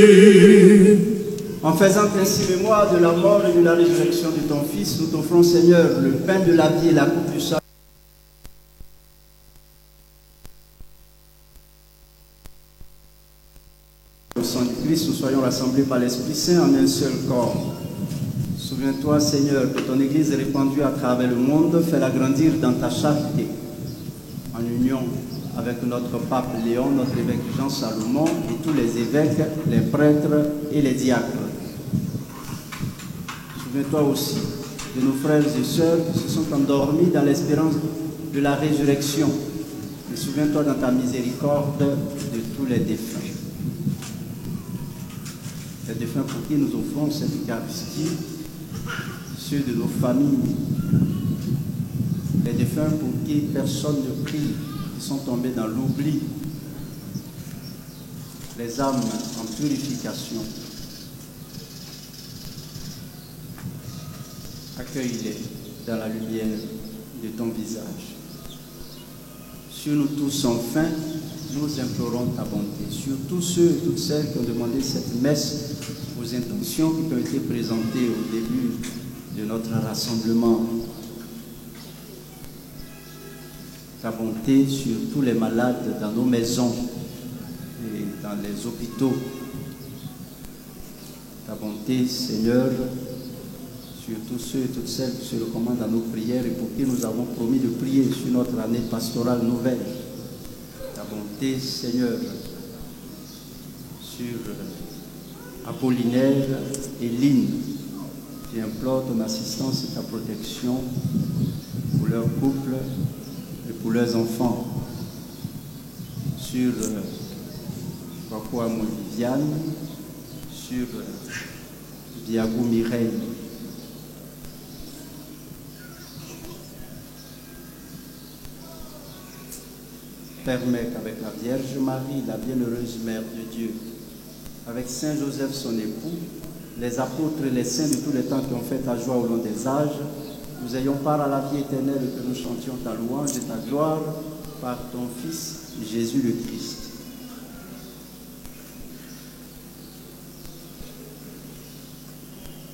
En faisant ainsi mémoire de la mort et de la résurrection de ton Fils, nous t'offrons, Seigneur, le pain de la vie et la coupe du sang. Au sang du Christ, nous soyons rassemblés par l'Esprit Saint en un seul corps. Souviens-toi, Seigneur, que ton Église répandue à travers le monde, fais-la grandir dans ta charité, en union avec notre pape Léon, notre évêque Jean Salomon et tous les évêques, les prêtres et les diacres. Souviens-toi aussi de nos frères et sœurs qui se sont endormis dans l'espérance de la résurrection. Et souviens-toi dans ta miséricorde de tous les défunts. Les défunts pour qui nous offrons cette Eucharistie, ceux de nos familles, les défunts pour qui personne ne prie, qui sont tombés dans l'oubli, les âmes en purification. Accueille-les dans la lumière de ton visage. Sur nous tous enfin, nous implorons ta bonté. Sur tous ceux et toutes celles qui ont demandé cette messe, aux intentions qui ont été présentées au début de notre rassemblement. Ta bonté sur tous les malades dans nos maisons et dans les hôpitaux. Ta bonté, Seigneur, sur tous ceux et toutes celles qui se recommandent à nos prières et pour qui nous avons promis de prier sur notre année pastorale nouvelle. Ta bonté, Seigneur, sur Apollinaire et Line, qui implorent ton assistance et ta protection pour leur couple et pour leurs enfants. Sur Papua Viviane, sur Diago Mireille. Permets qu'avec la Vierge Marie, la bienheureuse Mère de Dieu, avec Saint Joseph son époux, les apôtres et les saints de tous les temps qui ont fait ta joie au long des âges, nous ayons part à la vie éternelle et que nous chantions ta louange et ta gloire par ton Fils Jésus le Christ.